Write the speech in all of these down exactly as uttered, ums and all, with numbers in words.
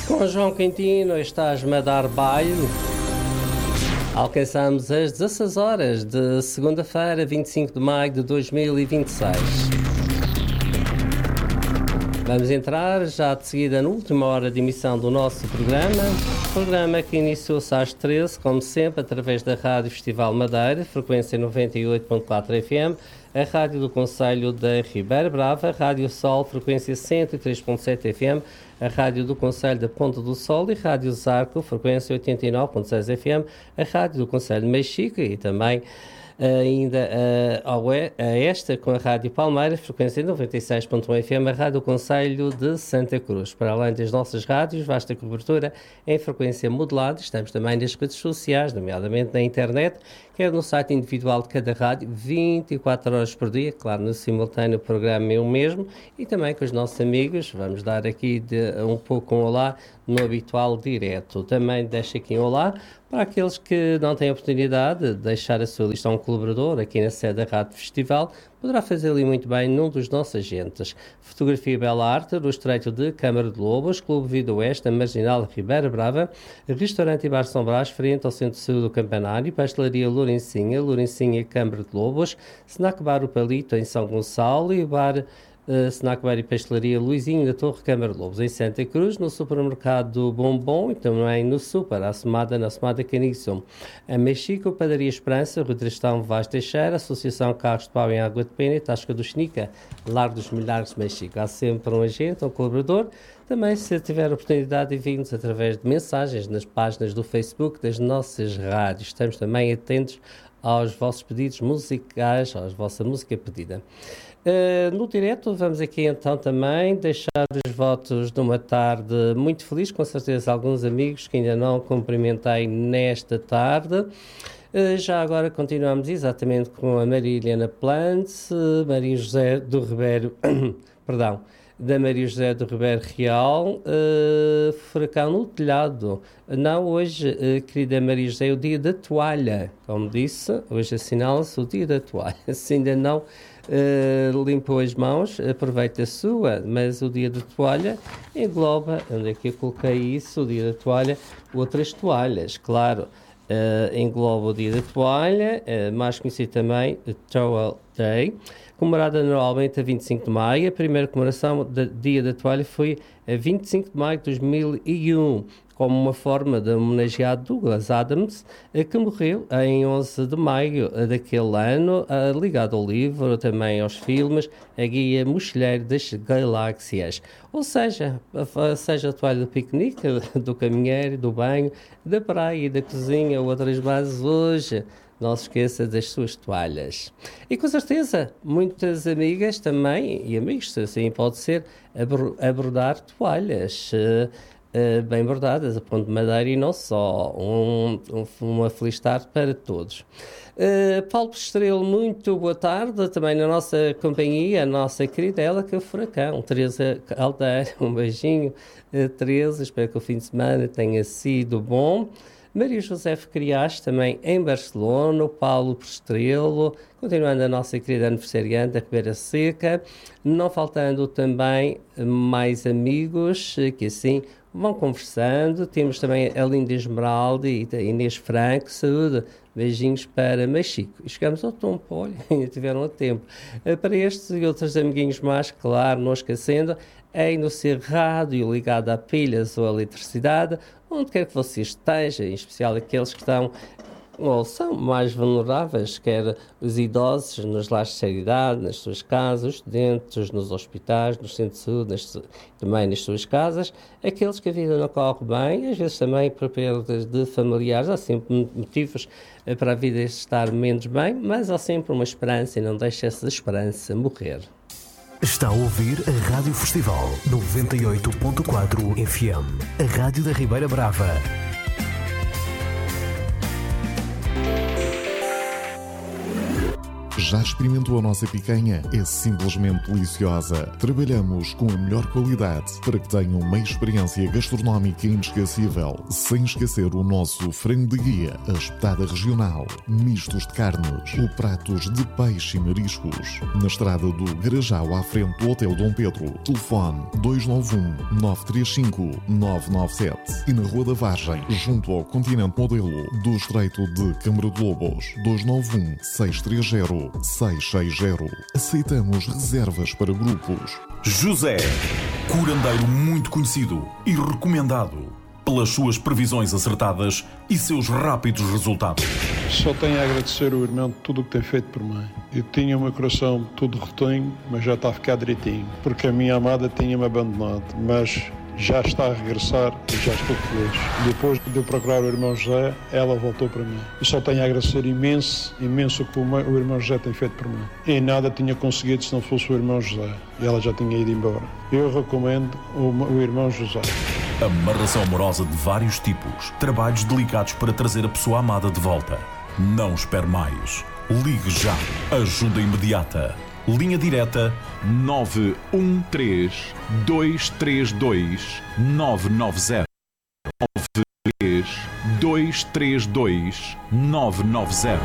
Com João Quintino, estás-me a dar baile. Alcançamos as dezasseis horas de segunda-feira, vinte e cinco de maio de dois mil e vinte e seis. Vamos entrar já de seguida na última hora de emissão do nosso programa. Programa que iniciou-se às treze, como sempre, através da Rádio Festival Madeira, frequência noventa e oito ponto quatro F M, a Rádio do Concelho da Ribeira Brava, Rádio Sol, frequência cento e três ponto sete F M, a Rádio do Concelho da Ponta do Sol e Rádio Zarco, frequência oitenta e nove ponto seis F M, a Rádio do Concelho de Mexica e também ainda uh, a esta com a Rádio Palmeiras, frequência noventa e seis ponto um F M, a Rádio Concelho de Santa Cruz. Para além das nossas rádios, vasta cobertura em frequência modulada. Estamos também nas redes sociais, nomeadamente na internet, quer no site individual de cada rádio, vinte e quatro horas por dia, claro, no simultâneo programa eu mesmo, e também com os nossos amigos. Vamos dar aqui de, um pouco um olá no habitual direto. Também deixo aqui um olá para aqueles que não têm a oportunidade de deixar a sua lista a um colaborador aqui na sede da Rádio Festival, poderá fazê-lo muito bem num dos nossos agentes. Fotografia e Bela Arte, do Estreito de Câmara de Lobos, Clube Vida Oeste, Marginal Ribeira Brava, Restaurante e Bar São Brás, frente ao Centro de Saúde do Campanário, Pastelaria Lourencinha, Lourencinha Câmara de Lobos, Snack Bar O Palito em São Gonçalo e Bar Uh, Snack Bar e Pastelaria Luizinho da Torre Câmara de Lobos, em Santa Cruz, no supermercado Bombom e também no Super, a Semada, na Semada Canixum. A Mexico, Padaria Esperança, Rua Tristão Vaz Teixeira, Associação Carros de Pau em Água de Pena e Tasca do Xnica, Largo dos Milhares, Mexico. Há sempre um agente, um colaborador. Também, se tiver oportunidade, envie-nos através de mensagens nas páginas do Facebook das nossas rádios. Estamos também atentos aos vossos pedidos musicais, à vossa música pedida. Uh, no direto vamos aqui então também deixar os votos de uma tarde muito feliz, com certeza alguns amigos que ainda não cumprimentei nesta tarde. Uh, já agora continuamos exatamente com a Maria Helena Plantz, uh, Maria José do Ribeiro, perdão, da Maria José do Ribeiro Real, uh, furacão no telhado. Não, hoje, uh, querida Maria José, é o dia da toalha, como disse, hoje assinala-se o dia da toalha. Se ainda não uh, limpou as mãos, aproveita a sua, mas o dia da toalha engloba, onde é que eu coloquei isso, o dia da toalha, outras toalhas, claro. Uh, engloba o dia da toalha, uh, mais conhecido também, uh, Towel Day, comemorada anualmente a vinte e cinco de maio. A primeira comemoração do Dia da Toalha foi a vinte e cinco de maio de dois mil e um, como uma forma de homenagear Douglas Adams, que morreu em onze de maio daquele ano, ligado ao livro, também aos filmes, a Guia Mochileiro das Galáxias. Ou seja, seja a toalha do piquenique, do caminheiro, do banho, da praia e da cozinha, outras bases hoje. Não se esqueça das suas toalhas. E com certeza, muitas amigas também, e amigos, assim pode ser, abordar toalhas uh, uh, bem bordadas, a ponto de madeira e não só. Um, um, uma feliz tarde para todos. Uh, Paulo Estrelo, muito boa tarde. Também na nossa companhia, a nossa querida ela que é o Furacão, Teresa Caldeira. Um beijinho, uh, Teresa. Espero que o fim de semana tenha sido bom. Maria José Criás, também em Barcelona, o Paulo Prestrelo, continuando a nossa querida aniversariante, a Ribeira Seca, não faltando também mais amigos que assim vão conversando. Temos também a Linda Esmeralda e a Inês Franco, saúde, beijinhos para Mexico. E chegamos ao tombo, olha, ainda tiveram a tempo. Para estes e outros amiguinhos mais, claro, não esquecendo, em no ser rádio ligado a pilhas ou a eletricidade, onde quer que você esteja, em especial aqueles que estão ou são mais vulneráveis, quer os idosos nos lares de seriedade, nas suas casas, os estudantes nos hospitais, nos centros de saúde, nas, também nas suas casas, aqueles que a vida não corre bem, às vezes também por perdas de familiares, há sempre motivos para a vida estar menos bem, mas há sempre uma esperança e não deixe essa esperança morrer. Está a ouvir a Rádio Festival noventa e oito ponto quatro F M, a Rádio da Ribeira Brava. Já experimentou a nossa picanha? É simplesmente deliciosa. Trabalhamos com a melhor qualidade para que tenham uma experiência gastronómica inesquecível. Sem esquecer o nosso frango de guia, a espetada regional, mistos de carnes ou pratos de peixe e mariscos. Na estrada do Garajal, à frente do Hotel Dom Pedro. Telefone dois nove um, nove três cinco, nove nove sete. E na Rua da Vargem, junto ao Continente Modelo do Estreito de Câmara de Lobos. dois nove um, seis três zero, seis seis zero. Aceitamos reservas para grupos. José, curandeiro muito conhecido e recomendado pelas suas previsões acertadas e seus rápidos resultados. Só tenho a agradecer ao irmão de tudo o que tem feito por mim. Eu tinha o meu coração todo rotinho, mas já está a ficar direitinho, porque a minha amada tinha-me abandonado, mas já está a regressar e já estou feliz. Depois de eu procurar o irmão José, ela voltou para mim. Eu só tenho a agradecer imenso, imenso o que o irmão José tem feito por mim. E nada tinha conseguido se não fosse o irmão José. E ela já tinha ido embora. Eu recomendo o, o irmão José. Amarração amorosa de vários tipos. Trabalhos delicados para trazer a pessoa amada de volta. Não espere mais. Ligue já. Ajuda imediata. Linha direta nove um três, dois três dois, nove nove zero. nove três, dois três dois, nove nove zero.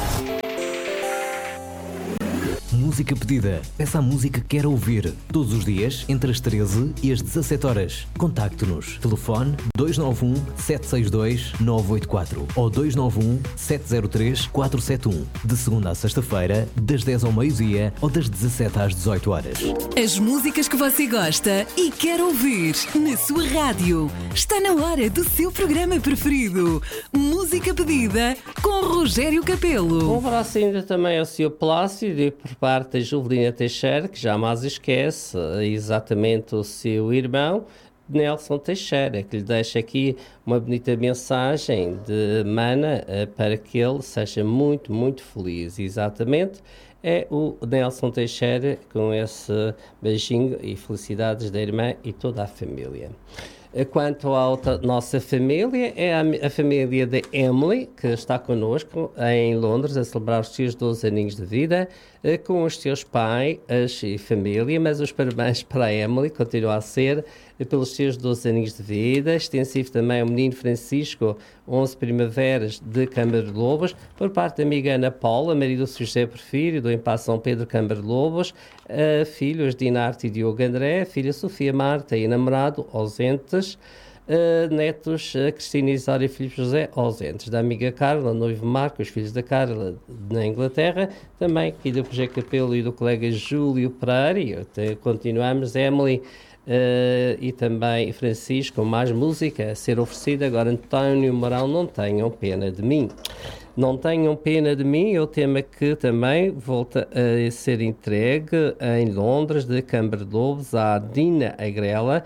Música pedida. Peça a música que quer ouvir. Todos os dias, entre as treze e as dezassete horas. Contacte-nos. Telefone dois nove um, sete seis dois, nove oito quatro ou dois nove um, sete zero três, quatro sete um. De segunda a sexta-feira, das dez ao meio-dia ou das dezassete às dezoito horas. As músicas que você gosta e quer ouvir na sua rádio. Está na hora do seu programa preferido. Música pedida com Rogério Capelo. Um abraço ainda também ao senhor Plácido e por parte da Juvelina Teixeira, que jamais esquece exatamente o seu irmão, Nelson Teixeira, que lhe deixa aqui uma bonita mensagem de mana para que ele seja muito, muito feliz. Exatamente, é o Nelson Teixeira com esse beijinho e felicidades da irmã e toda a família. Quanto à outra, nossa família, é a, a família de Emily, que está connosco em Londres a celebrar os seus doze aninhos de vida, com os seus pais e família, mas os parabéns para a Emily continua a ser pelos seus doze aninhos de vida, extensivo também ao menino Francisco, onze primaveras de Câmara de Lobos, por parte da amiga Ana Paula, marido do José Porfírio, do Impasse São Pedro, Câmara de Lobos, uh, filhos Dinarte e Diogo André, filha Sofia Marta e namorado ausentes, uh, netos uh, Cristina Isário e Filipe José ausentes, da amiga Carla, noivo Marco, os filhos da Carla na Inglaterra, também aqui do Rogério Capelo e do colega Júlio Pereira, e até continuamos, Emily, Uh, e também Francisco, mais música a ser oferecida. Agora, António Mourão, não tenham pena de mim. Não tenham pena de mim, é o tema que também volta a ser entregue em Londres, de Câmara de Lobos, à Dina Agrela,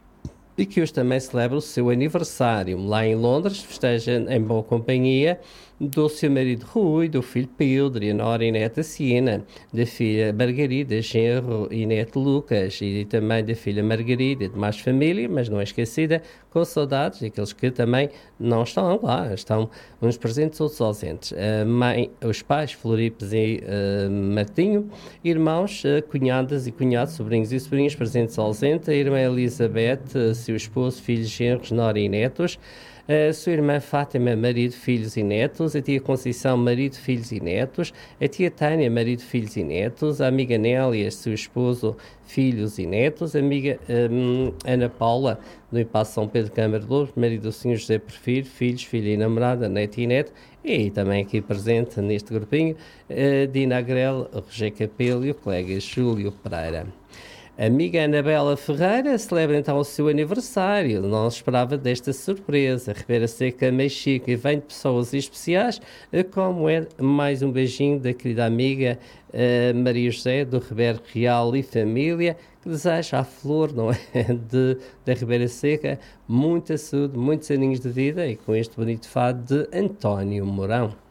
e que hoje também celebra o seu aniversário. Lá em Londres, festeja em boa companhia do seu marido Rui, do filho Pedro, e a nora e neta Siena, da filha Margarida, genro e neto Lucas, e também da filha Margarida, de mais família, mas não é esquecida, com saudades, e aqueles que também não estão lá, estão uns presentes, outros ausentes. A mãe, os pais, Floripes e uh, Martinho, irmãos, uh, cunhadas e cunhados, sobrinhos e sobrinhas, presentes ausentes, a irmã Elizabeth, uh, seu esposo, filhos, genros, nora e netos, a sua irmã Fátima, marido, filhos e netos, a tia Conceição, marido, filhos e netos, a tia Tânia, marido, filhos e netos, a amiga Nélia, seu esposo, filhos e netos, a amiga um, Ana Paula, do Impasse São Pedro, Câmara de Lobos, marido do senhor José Porfírio, filhos, filha e namorada, neto e neto, e também aqui presente neste grupinho, a Dina Agrel, Rogério Capelo e o colega Júlio Pereira. A amiga Anabela Ferreira celebra então o seu aniversário. Não se esperava desta surpresa. Ribeira Seca, Mexico e vem de pessoas especiais, como é mais um beijinho da querida amiga uh, Maria José, do Ribeiro Real e família, que deseja à flor, não é, de, da Ribeira Seca muita saúde, muitos aninhos de vida, e com este bonito fado de António Mourão.